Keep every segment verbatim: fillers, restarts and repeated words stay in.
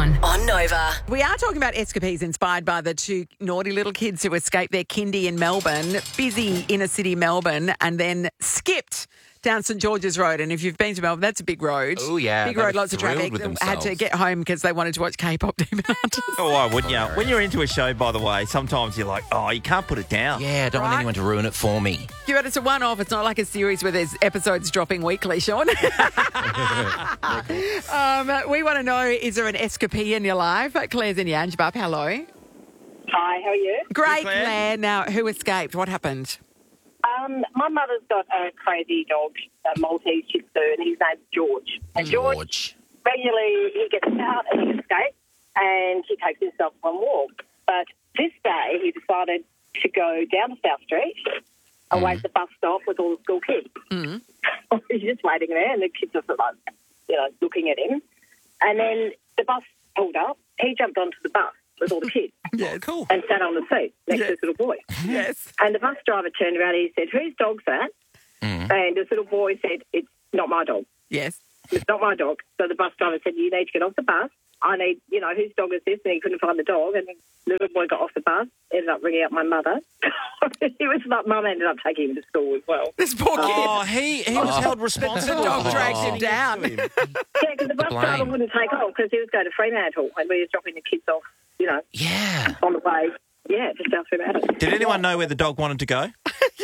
Sean. On Nova. We are talking about escapades inspired by the two naughty little kids who escaped their kindy in Melbourne, busy inner city Melbourne, and then skipped down St George's Road. And if you've been to Melbourne, that's a big road. Oh, yeah. Big They road, were lots of thrilled traffic. with They had to themselves. get home because they wanted to watch K-pop Demon Hunters. Oh, why wouldn't you? When you're into a show, by the way, sometimes you're like, oh, you can't put it down. Yeah, I don't Right. want anyone to ruin it for me. Yeah, but it's a one-off. It's not like a series where there's episodes dropping weekly, Sean. um, we want to know, is there an escapade in your life? Claire's in Yangebup. Hello. Hi, how are you? Great, Claire. Claire. Now, who escaped? What happened? Um, my mother's got a crazy dog, a Maltese Shih Tzu, and his name's George. And George, George. regularly, he gets out and he escapes, and he takes himself on a walk. But this day, he decided to go down to South Street, away at the bus stop with all the school kids. Mm. He's just waiting there, and the kids are sort of like, you know, looking at him. And then the bus pulled up. He jumped onto the bus with all the kids Yes. Cool. and sat on the seat next Yes. to this little boy. Yes. And the bus driver turned around and he said, whose dog's that? Mm. And this little boy said, it's not my dog. Yes. It's not my dog. So the bus driver said, you need to get off the bus. I need, you know, whose dog is this? And he couldn't find the dog. And the little boy got off the bus, ended up ringing out my mother. He was like, Mum ended up taking him to school as well. This poor kid. Oh, he, he was held The responsible. dog dragged him Oh. down. Yeah, because the bus blame. driver wouldn't take off because he was going to Fremantle and we were dropping the kids off, you know, Yeah. on the way. Yeah, just down Fremantle. Did anyone know where the dog wanted to go?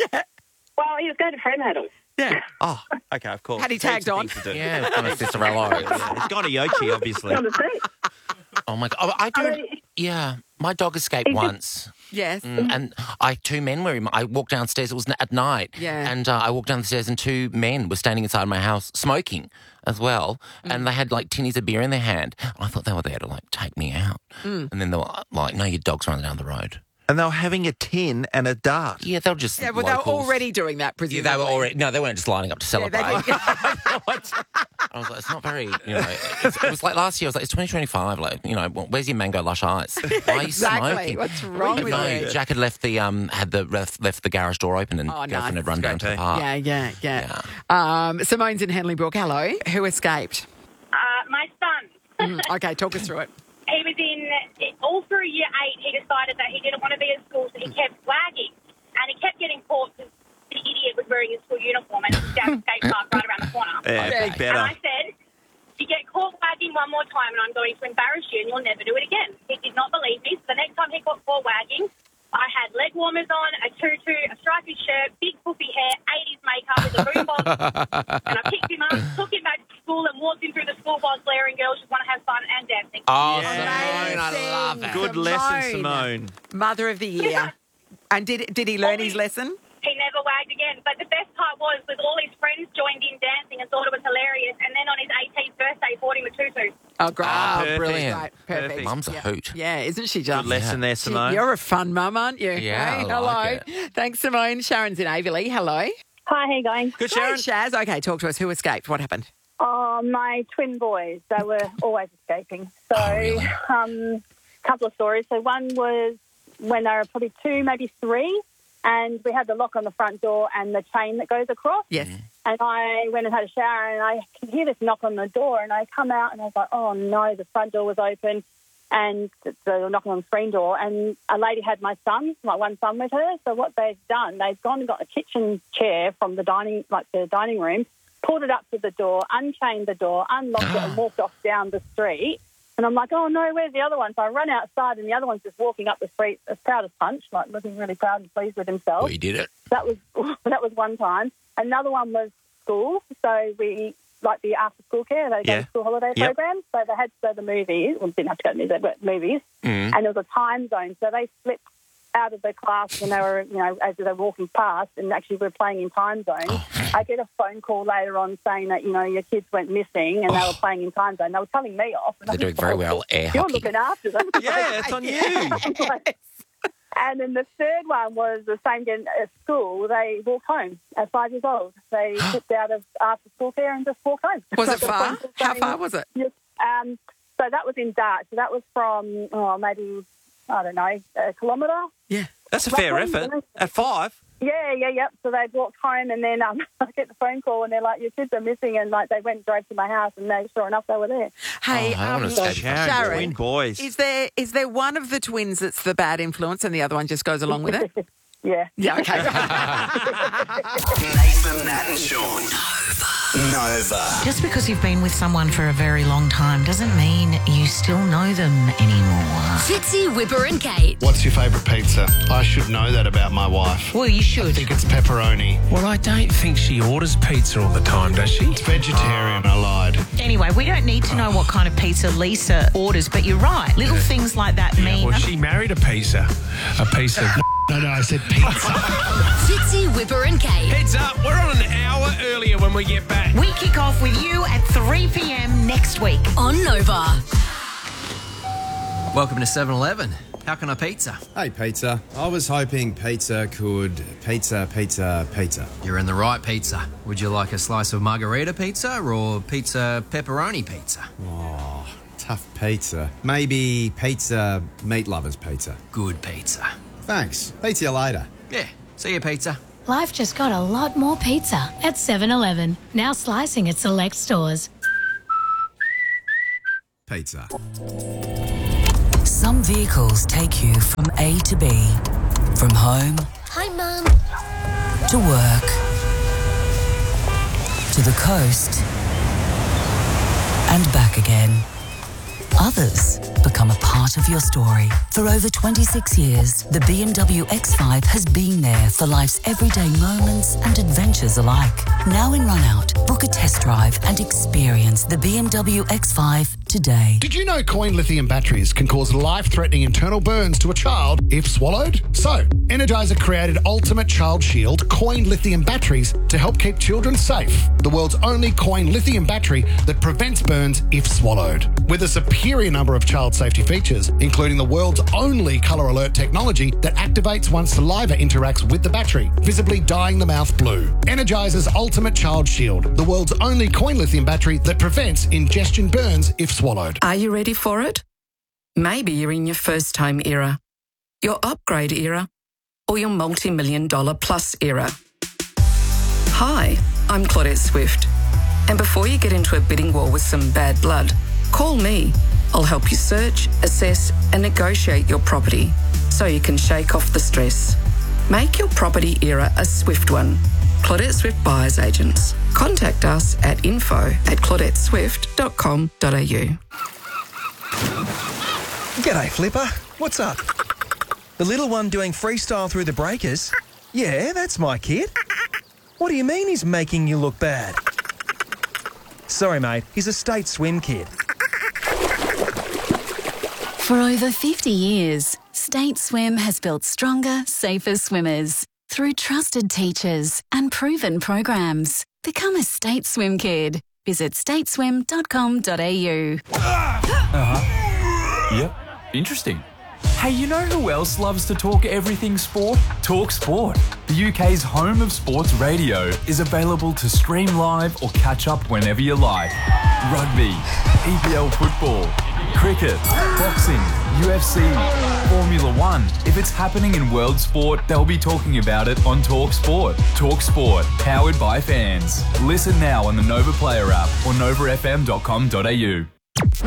Well, he was going to Fremantle. Yeah. Oh, okay, of course. Had he Heaps tagged of on? things to do. Yeah, kind of Cicerello. Yeah, he's gone to Yochi, obviously. On the seat. Oh, my God. Oh, I do. I mean, Yeah. My dog escaped He just- once. Yes. Mm, and I two men were in. I walked downstairs. It was at night. Yeah. And uh, I walked downstairs, and two men were standing inside my house smoking as well. Mm. And they had like tinnies of beer in their hand. I thought they were there to like take me out. Mm. And then they were like, "No, your dog's running down the road." And they were having a tin and a dart. Yeah, they were just. Yeah, well, they were locals. already doing that, Yeah, presumably. they were already. No, they weren't just lining up to Yeah, celebrate. they did- I was like, it's not very, you know, it's, it was like last year, I was like, it's twenty twenty-five, like, you know, where's your Mango Lush Ice? Why are you Exactly. smoking? What's wrong But with no, you? Jack had left the, um, had the, left, left the garage door open and Oh, girlfriend nice. had run down to the Okay. park. Yeah, yeah, yeah. Um, Simone's in Henley Brook. Hello. Who escaped? Uh, my son, Mm, okay, talk us through it. he was in, all through year eight, he decided that he didn't want to be at school, so he kept wagging. And he kept getting caught because the idiot was wearing his school uniform and he was down the skate park right around the corner. Yeah, Okay. big And better. I said, you get caught wagging one more time and I'm going to embarrass you and you'll never do it again. He did not believe me, so the next time he got caught wagging, I had leg warmers on, a tutu, a stripy shirt, big poofy hair, eighties makeup with a boombox, and I picked him up, took him back to school and walked him through the school bus blaring girls just want to have fun and dancing. Oh, Yeah. Simone, I love it. Good lesson, Simone. Mother of the year. And did did he learn his lesson? He never wagged again. But the best part was, was all his friends joined in dancing and thought it was hilarious. And then on his eighteenth birthday, bought him a tutu. Oh, great. Ah, Oh, brilliant. perfect. Right, perfect. Perfect. Mum's a Yeah. hoot. Yeah, isn't she just? Good lesson there, Simone. You're a fun mum, aren't you? Yeah, Hey, I hello. like Thanks, Simone. Sharon's in Averley. Hello. Hi, how you going? Good, Sharon. Sharon. Shaz. Okay, talk to us. Who escaped? What happened? Oh, my twin boys, they were always escaping. So, Oh, really? um, couple of stories. So one was when they were probably two, maybe three, and we had the lock on the front door and the chain that goes across. Yes. And I went and had a shower and I could hear this knock on the door and I come out and I was like, oh, no, the front door was open and they were knocking on the screen door and a lady had my son, my one son with her. So what they've done, they've gone and got a kitchen chair from the dining, like the dining room, pulled it up to the door, unchained the door, unlocked it and walked off down the street. And I'm like, oh, no, where's the other one? So I run outside and the other one's just walking up the street as proud as punch, like looking really proud and pleased with himself. Well, you did it. That was that was one time. Another one was school. So we, like the after-school care, they go Yeah. to school holiday Yep. program. So they had to go to the movies. Well, didn't have to go to the movies, but movies. Mm. And there was a time zone. So they slipped out of the class when they were, you know, as they were walking past and actually were playing in time zone. Oh. I get a phone call later on saying that, you know, your kids went missing and they were playing in time zone. They were telling me off. And I They're was doing very like, well air You're hockey. looking after them. Yeah, it's on you. Like, and then the third one was the same again at school. They walked home at five years old. They slipped out of after school care and just walked home. Was So it the far? friends were How saying- far was it? Yes. Um, so that was in Dart. So that was from, oh, maybe, I don't know, a kilometre. Yeah. That's a fair Roughly, effort. yeah. At five? Yeah, yeah, yep. So they'd walked home and then um, I get the phone call and they're like, your kids are missing. And like they went and drove to my house and they, sure enough, they were there. Hey, Oh, I um, wanna escape from Sharon, Sharon, twin boys. is there is there one of the twins that's the bad influence and the other one just goes along with it? Yeah. Yeah, okay. Nathan, Nat and Sean. Nova. Just because you've been with someone for a very long time doesn't mean you still know them anymore. Fitzy, Whipper and Kate. What's your favourite pizza? I should know that about my wife. Well, you I should. think it's pepperoni. Well, I don't think she orders pizza all the time, does she? It's vegetarian, I lied. Anyway, we don't need to know what kind of pizza Lisa orders, but you're right. Little things like that mean... Well, she married a pizza. A piece of... No, no, I said pizza. Fitzy, Whipper and Kate. Heads up, we're on an hour earlier when we get back. We kick off with you at three p.m. next week. On Nova. Welcome to seven eleven. How can I pizza? Hey, pizza. I was hoping pizza could pizza, pizza, pizza. You're in the right pizza. Would you like a slice of margarita pizza or pizza pepperoni pizza? Oh, tough pizza. Maybe pizza, meat lovers pizza. Good pizza. Thanks. Pizza you later. Yeah, see you, pizza. Life just got a lot more pizza at seven eleven. Now slicing at select stores. Pizza. Some vehicles take you from A to B. From home Hi, Mum. to work. To the coast. And back again. Others become a part of your story. For over twenty-six years, the B M W X five has been there for life's everyday moments and adventures alike. Now in run-out, book a test drive and experience the B M W X five today. Did you know coin lithium batteries can cause life-threatening internal burns to a child if swallowed? So, Energizer created Ultimate Child Shield coin lithium batteries to help keep children safe. The world's only coin lithium battery that prevents burns if swallowed. With a superior number of child safety features, including the world's only colour alert technology that activates once saliva interacts with the battery, visibly dyeing the mouth blue. Energizer's Ultimate Child Shield, the world's only coin lithium battery that prevents ingestion burns if swallowed. Are you ready for it? Maybe you're in your first home era, your upgrade era, or your multi-million dollar plus era. Hi, I'm Claudette Swift. And before you get into a bidding war with some bad blood, call me. I'll help you search, assess and negotiate your property so you can shake off the stress. Make your property era a swift one. Claudette Swift Buyers Agents. Contact us at info at claudette swift dot com dot a u. G'day, Flipper. What's up? The little one doing freestyle through the breakers? Yeah, that's my kid. What do you mean he's making you look bad? Sorry, mate. He's a state swim kid. For over fifty years, State Swim has built stronger, safer swimmers through trusted teachers and proven programs. Become a State Swim kid. Visit state swim dot com dot a u. Uh-huh. Yep. Interesting. Hey, you know who else loves to talk everything sport? Talk Sport. The U K's home of sports radio is available to stream live or catch up whenever you like. Rugby, E P L football, cricket, boxing, U F C, Formula One. If it's happening in world sport, they'll be talking about it on Talk Sport. Talk Sport, powered by fans. Listen now on the Nova Player app or nova f m dot com dot a u.